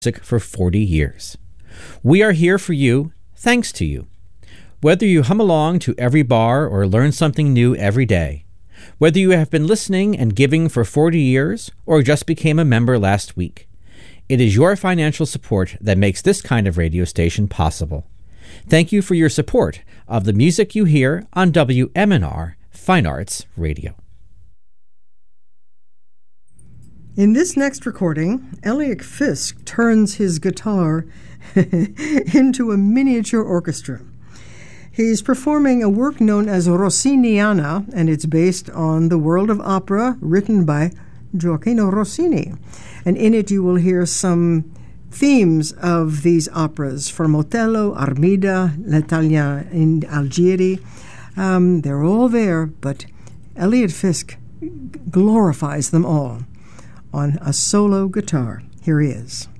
music for 40 years. We are here for you, thanks to you. Whether you hum along to every bar or learn something new every day, whether you have been listening and giving for 40 years or just became a member last week, it is your financial support that makes this kind of radio station possible. Thank you for your support of the music you hear on WMNR Fine Arts Radio. In this next recording, Elliot Fisk turns his guitar into a miniature orchestra. He's performing a work known as Rossiniana, and it's based on the world of opera written by Gioacchino Rossini. And in it you will hear some themes of these operas from Otello, Armida, L'Italien in Algieri. They're all there, but Elliot Fisk glorifies them all on a solo guitar. Here he is.